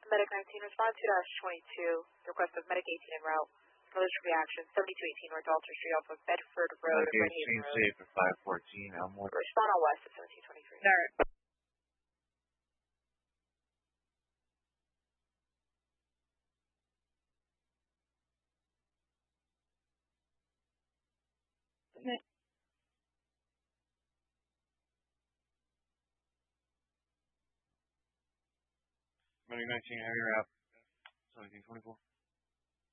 Medic 19, respond to -22, request of Medic 18 en route. Military reaction, 7218 North Alter Street off of Bedford Road, Medic 18 safe at 514, Elmwood. Respond on west at 1723. Alright. Medic 19, heavy wrap, 1724.